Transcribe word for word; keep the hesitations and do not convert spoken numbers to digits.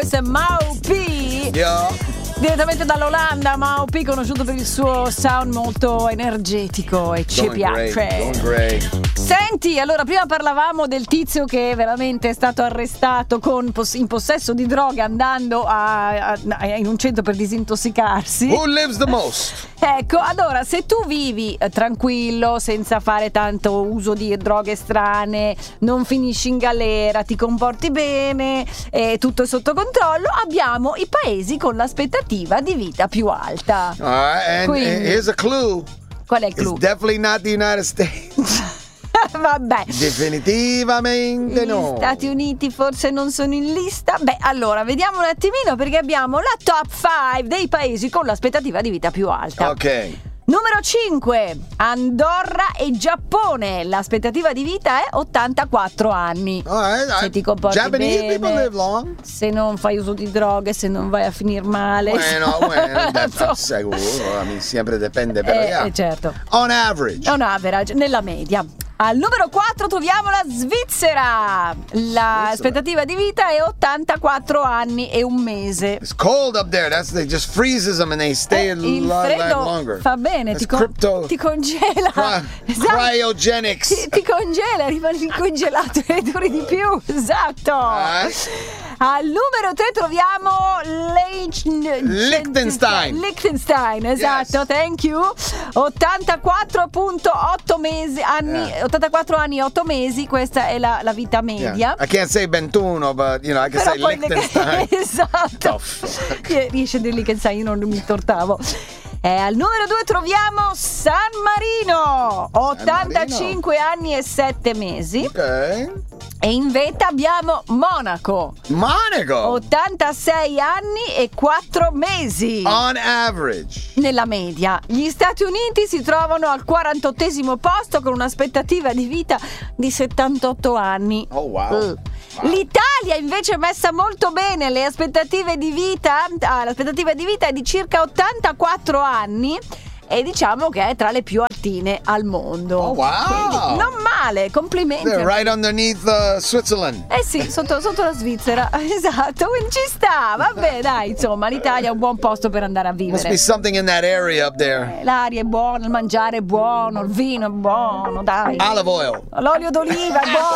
Questo è Mau P. Yeah. Direttamente dall'Olanda, Mau P, conosciuto per il suo sound molto energetico e ci Going piace. great, going great. Senti, allora prima parlavamo del tizio che veramente è stato arrestato con pos- in possesso di droga andando a, a, a, in un centro per disintossicarsi. Who lives the most? Ecco, allora, se tu vivi eh, tranquillo, senza fare tanto uso di droghe strane, non finisci in galera, ti comporti bene, eh, tutto è sotto controllo, abbiamo i paesi con l'aspettativa di vita più alta. All right, and Quindi, here's a clue. qual è il clou? It's definitely not the United States. Vabbè. Definitivamente Gli no. Stati Uniti forse non sono in lista. Beh, allora, vediamo un attimino perché abbiamo la top cinque dei paesi con l'aspettativa di vita più alta. Ok. Numero cinque, Andorra e Giappone. L'aspettativa di vita è ottantaquattro anni. All right. Se ti comporti Japanese bene, people live long. se non fai uso di droghe, se non vai a finire male. Bueno, bueno, that's sicuro. I mean, sempre dipende, però eh, yeah. eh, certo. On average. On average, nella media. Al numero quattro troviamo la Svizzera. L'aspettativa di vita è ottantaquattro anni e un mese. It's cold up there. That's they just freezes them and they stay Eh, a il lot freddo longer. fa bene, That's ti, con- crypto- ti congela. Cry- Esatto. Cryogenics. Ti, ti congela, rimani congelato e duri di più. Esatto. Right. Al numero tre troviamo Leich- Liechtenstein. Liechtenstein, esatto, Yes. thank you. ottantaquattro virgola otto mesi, anni, Yeah. ottantaquattro anni e otto mesi, questa è la, la vita media. Yeah. I can't say Bentuno, but you know, I can Però say poi Liechtenstein. esatto. The fuck? Rie- Riesce a dire Liechtenstein, io non mi tortavo. E al numero due troviamo San Marino, ottantacinque anni e sette mesi. Ok. E in vetta abbiamo Monaco, Monaco. ottantasei anni e quattro mesi. On average. Nella media. Gli Stati Uniti si trovano al quarantottesimo posto con un'aspettativa di vita di settantotto anni. Oh wow. Uh. L'Italia invece è messa molto bene, le aspettative di vita, ah, l'aspettativa di vita è di circa ottantaquattro anni e diciamo che è tra le più altine al mondo. Oh wow. Quindi non male, complimenti. They're right underneath uh, Switzerland. Eh sì, sotto, sotto la Svizzera, esatto, quindi ci sta, vabbè dai, insomma, l'Italia è un buon posto per andare a Must vivere. be something in that area up there. Eh, L'aria è buona, il mangiare è buono, il vino è buono, dai. Olive oil. L'olio d'oliva è buono.